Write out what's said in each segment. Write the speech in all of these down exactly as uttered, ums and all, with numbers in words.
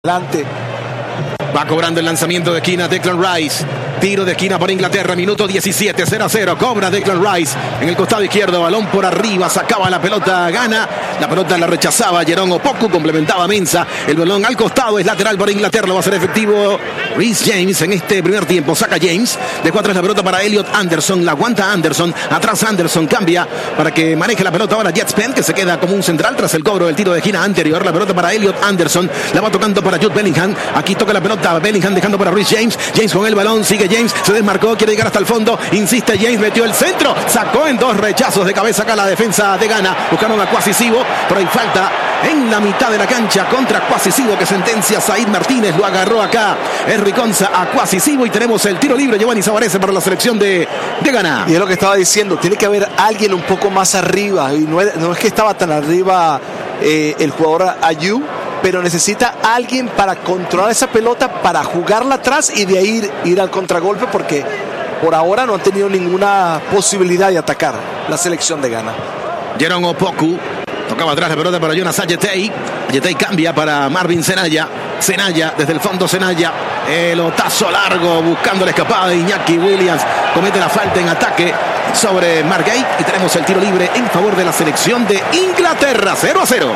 Adelante. Va cobrando el lanzamiento de esquina Declan Rice. Tiro de esquina para Inglaterra, minuto diecisiete, cero a cero. Cobra Declan Rice en el costado izquierdo, balón por arriba, sacaba la pelota, gana. La pelota la rechazaba Jerome Opoku, complementaba Mensah. El balón al costado es lateral para Inglaterra, lo va a hacer efectivo Reece James en este primer tiempo. Saca James, de cuatro es la pelota para Elliot Anderson, la aguanta Anderson. Atrás Anderson cambia para que maneje la pelota ahora Jet Spence, que se queda como un central tras el cobro del tiro de esquina anterior. La pelota para Elliot Anderson, la va tocando para Jude Bellingham. Aquí toca la pelota Bellingham dejando para Reece James. James con el balón, sigue James, se desmarcó, quiere llegar hasta el fondo, insiste James, metió el centro, sacó en dos rechazos de cabeza acá la defensa de Ghana. Buscaron a Kwasi Sibo, pero hay falta en la mitad de la cancha contra Kwasi Sibo, que sentencia Said Martínez. Lo agarró acá Henry Konsa a Kwasi Sibo y tenemos el tiro libre. Giovanni Savarese para la selección de, de Ghana. Y es lo que estaba diciendo, tiene que haber alguien un poco más arriba, y no es, no es que estaba tan arriba eh, el jugador Ayew, pero necesita alguien para controlar esa pelota, para jugarla atrás y de ahí ir, ir al contragolpe, porque por ahora no han tenido ninguna posibilidad de atacar la selección de Ghana. Jerome Opoku tocaba atrás la pelota para Jonas Ajetey. Ajetey cambia para Marvin Senaya. Senaya, desde el fondo Senaya. El otazo largo buscando la escapada de Iñaki Williams. Comete la falta en ataque sobre Margate y tenemos el tiro libre en favor de la selección de Inglaterra. cero a cero.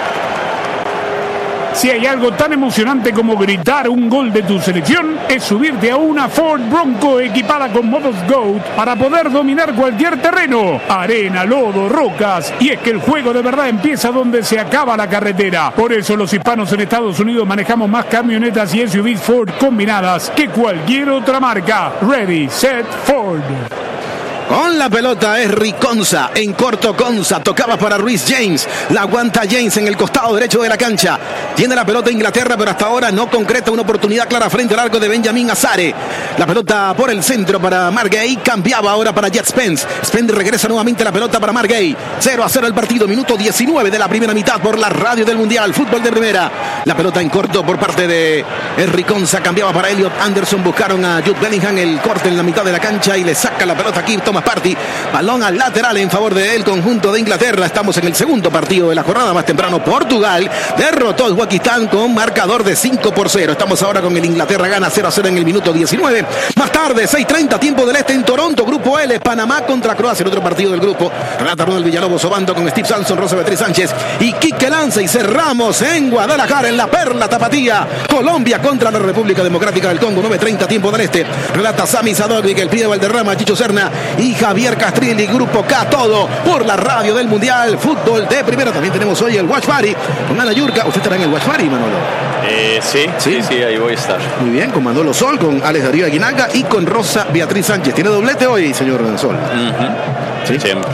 Si hay algo tan emocionante como gritar un gol de tu selección, es subirte a una Ford Bronco equipada con modos GOAT para poder dominar cualquier terreno, arena, lodo, rocas. Y es que el juego de verdad empieza donde se acaba la carretera. Por eso los hispanos en Estados Unidos manejamos más camionetas y S U Vs Ford combinadas que cualquier otra marca. Ready, set, Ford. Con la pelota es Riconza, en corto Konsa, tocaba para Reece James, la aguanta James en el costado derecho de la cancha, tiene la pelota Inglaterra, pero hasta ahora no concreta una oportunidad clara frente al arco de Benjamin Azare. La pelota por el centro para Margay, cambiaba ahora para Jet Spence, Spence regresa nuevamente la pelota para Margay, cero a cero el partido, minuto diecinueve de la primera mitad por la radio del Mundial, fútbol de primera. La pelota en corto por parte de Riconza, cambiaba para Elliot Anderson, buscaron a Jude Bellingham, el corte en la mitad de la cancha y le saca la pelota aquí Thomas Partey, balón al lateral en favor del conjunto de Inglaterra. Estamos en el segundo partido de la jornada. Más temprano Portugal derrotó a Uzbekistán con marcador de cinco por cero. Estamos ahora con el Inglaterra gana cero a cero en el minuto diecinueve. Más tarde seis treinta tiempo del este en Toronto, grupo L, Panamá contra Croacia, el otro partido del grupo. Relata Ronald Villalobos, Obando con Steve Sanson, Rosa Beatriz Sánchez y Quique Lanza, y cerramos en Guadalajara en la Perla Tapatía, Colombia contra la República Democrática del Congo, nueve treinta tiempo del este. Relata Sami Sadovnik, el Pide Valderrama, Chicho Serna y Javier Castrilli, Grupo K, todo por la radio del Mundial, fútbol de primera. También tenemos hoy el Watch Party con Ana Yurka. ¿Usted estará en el Watch Party, Manolo? Eh, sí, sí, sí, ahí voy a estar. Muy bien, con Manolo Sol, con Alex Darío Aguinaga y con Rosa Beatriz Sánchez. ¿Tiene doblete hoy, señor Sol? Uh-huh. ¿Sí? Siempre.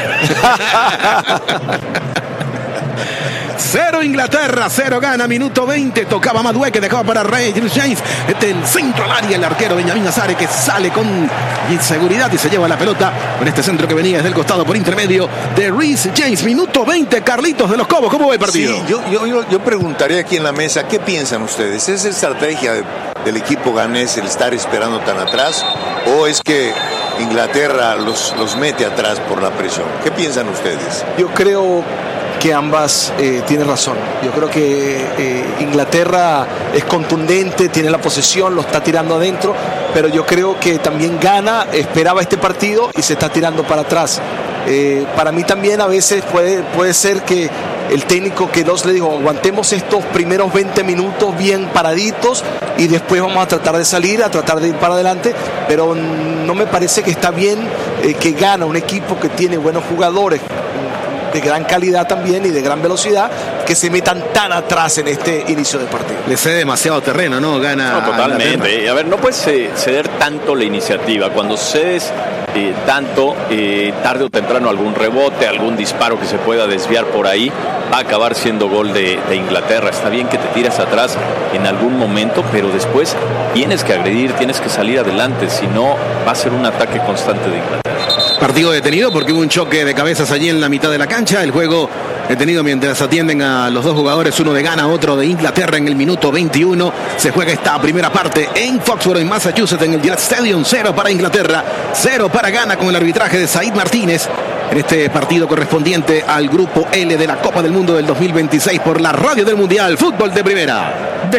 Cero Inglaterra, cero Ghana, minuto veinte, tocaba Madueke, dejaba para Ray James, este el centro al área, el arquero Benjamin Azare, que sale con inseguridad y se lleva la pelota con este centro que venía desde el costado por intermedio de Reece James. Minuto veinte, Carlitos de los Cobos, ¿cómo va el partido? Sí, yo, yo, yo, yo preguntaría aquí en la mesa, ¿qué piensan ustedes? ¿Es estrategia de, del equipo ganés el estar esperando tan atrás, o es que Inglaterra los, los mete atrás por la presión? ¿Qué piensan ustedes? Yo creo que ambas eh, tienen razón. Yo creo que eh, Inglaterra es contundente, tiene la posesión, lo está tirando adentro, pero yo creo que también Ghana esperaba este partido y se está tirando para atrás. Eh, para mí también a veces puede, puede ser que el técnico que nos le dijo, aguantemos estos primeros veinte minutos bien paraditos y después vamos a tratar de salir, a tratar de ir para adelante, pero no me parece que está bien eh, que Ghana, un equipo que tiene buenos jugadores, de gran calidad también y de gran velocidad, que se metan tan atrás en este inicio de partido. Le cede demasiado terreno, ¿no? Gana. No, totalmente. A ver, no puedes eh, ceder tanto la iniciativa. Cuando cedes eh, tanto, eh, tarde o temprano algún rebote, algún disparo que se pueda desviar por ahí, va a acabar siendo gol de, de Inglaterra. Está bien que te tiras atrás en algún momento, pero después tienes que agredir, tienes que salir adelante, si no va a ser un ataque constante de Inglaterra. Partido detenido porque hubo un choque de cabezas allí en la mitad de la cancha. El juego detenido mientras atienden a los dos jugadores, uno de Ghana, otro de Inglaterra, en el minuto veintiuno. Se juega esta primera parte en Foxborough, en Massachusetts, en el Gillette Stadium. Cero para Inglaterra, cero para Ghana, con el arbitraje de Said Martínez. en este partido correspondiente al Grupo L de la Copa del Mundo del dos mil veintiséis por la Radio del Mundial Fútbol de Primera.